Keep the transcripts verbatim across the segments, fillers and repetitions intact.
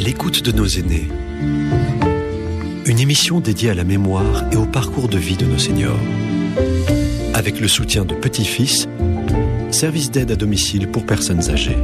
l'écoute de nos aînés. Une émission dédiée à la mémoire et au parcours de vie de nos seniors. Avec le soutien de Petit-Fils, service d'aide à domicile pour personnes âgées.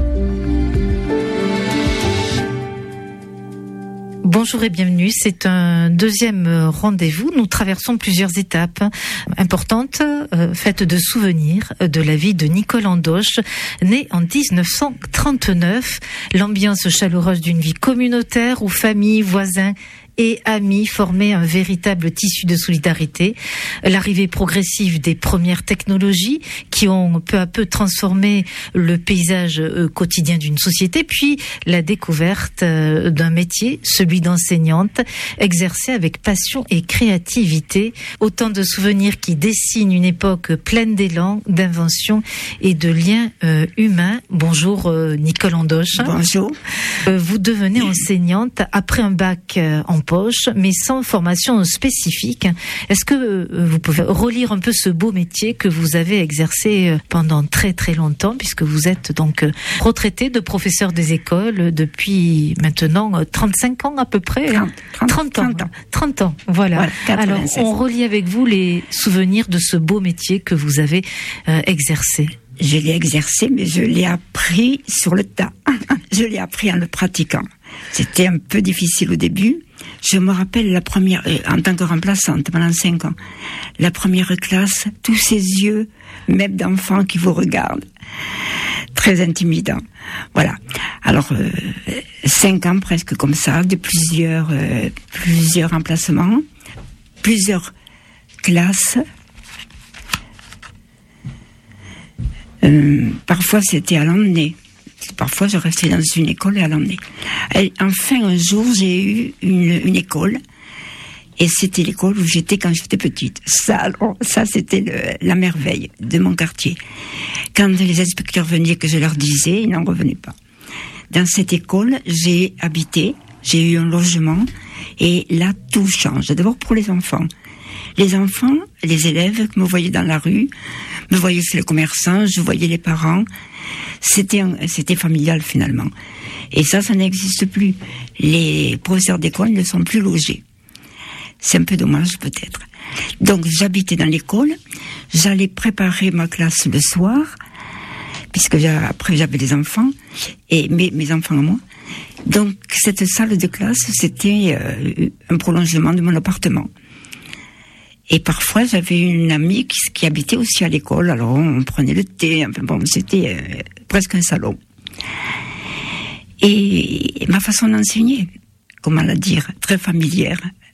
Bonjour et bienvenue, c'est un deuxième rendez-vous. Nous traversons plusieurs étapes importantes, euh, faites de souvenirs de la vie de Nicole Andoche, née en dix-neuf cent trente-neuf. L'ambiance chaleureuse d'une vie communautaire où famille, voisins et amis formaient un véritable tissu de solidarité. L'arrivée progressive des premières technologies qui ont peu à peu transformé le paysage quotidien d'une société, puis la découverte d'un métier, celui d'enseignante, exercée avec passion et créativité. Autant de souvenirs qui dessinent une époque pleine d'élan, d'invention et de liens euh, humains. Bonjour euh, Nicole Andoche. Bonjour. Euh, vous devenez enseignante après un bac euh, en poche, mais sans formation spécifique. Est-ce que euh, vous pouvez relire un peu ce beau métier que vous avez exercé euh, pendant très très longtemps, puisque vous êtes donc euh, retraité de professeur des écoles depuis maintenant euh, trente-cinq ans à peu près. trente, trente, trente ans. trente ans. trente ans, voilà. voilà Alors, on relie avec vous les souvenirs de ce beau métier que vous avez euh, exercé. Je l'ai exercé, mais je l'ai appris sur le tas. Je l'ai appris en le pratiquant. C'était un peu difficile au début. Je me rappelle la première, en tant que remplaçante pendant cinq ans, la première classe, tous ces yeux, même d'enfants qui vous regardent. Très intimidant. Voilà. Alors, euh, cinq ans presque comme ça, de plusieurs, euh, plusieurs remplacements, plusieurs classes. Euh, parfois c'était à l'emmener. Parfois je restais dans une école et à l'emmener. Et enfin un jour j'ai eu une, une école, et c'était l'école où j'étais quand j'étais petite. Ça, alors, ça c'était le, la merveille de mon quartier. Quand les inspecteurs venaient que je leur disais, ils n'en revenaient pas. Dans cette école j'ai habité, j'ai eu un logement, et là tout change. D'abord pour les enfants. Les enfants, les élèves me voyaient dans la rue, me voyaient chez le commerçant, je voyais les parents. C'était, un, c'était familial finalement. Et ça, ça n'existe plus. Les professeurs d'école ne sont plus logés. C'est un peu dommage peut-être. Donc j'habitais dans l'école, j'allais préparer ma classe le soir, puisque après j'avais des enfants, et mes, mes enfants et moi. Donc cette salle de classe, c'était euh, un prolongement de mon appartement. Et parfois, j'avais une amie qui, qui habitait aussi à l'école, alors on prenait le thé, enfin bon, c'était euh, presque un salon. Et ma façon d'enseigner, comment la dire, très familière,